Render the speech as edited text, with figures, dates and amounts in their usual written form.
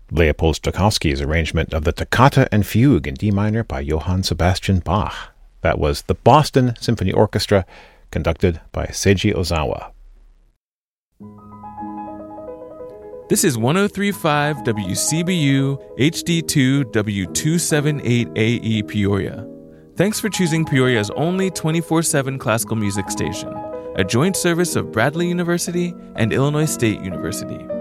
Leopold Stokowski's arrangement of the Toccata and Fugue in D minor by Johann Sebastian Bach. That was the Boston Symphony Orchestra, conducted by Seiji Ozawa. This is 103.5 WCBU HD2 W278AE Peoria. Thanks for choosing Peoria's only 24/7 classical music station, a joint service of Bradley University and Illinois State University.